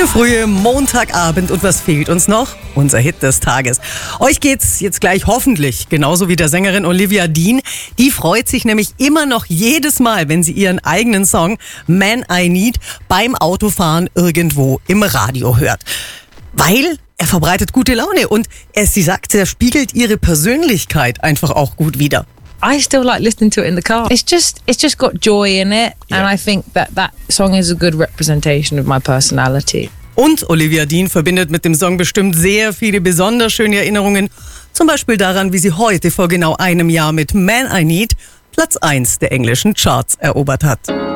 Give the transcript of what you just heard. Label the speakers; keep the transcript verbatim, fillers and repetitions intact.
Speaker 1: Der frühe Montagabend und was fehlt uns noch? Unser Hit des Tages. Euch geht's jetzt gleich hoffentlich genauso wie der Sängerin Olivia Dean. Die freut sich nämlich immer noch jedes Mal, wenn sie ihren eigenen Song Man I Need beim Autofahren irgendwo im Radio hört. Weil er verbreitet gute Laune und er, sie sagt, er spiegelt ihre Persönlichkeit einfach auch gut wider.
Speaker 2: I still like listening to it in the car. It's just, it's just got joy in it,
Speaker 1: Yeah.
Speaker 2: and I think that that song is a good representation of my personality.
Speaker 1: Und Olivia Dean verbindet mit dem Song bestimmt sehr viele besonders schöne Erinnerungen. Zum Beispiel daran, wie sie heute vor genau einem Jahr mit Man I Need Platz eins der englischen Charts erobert hat.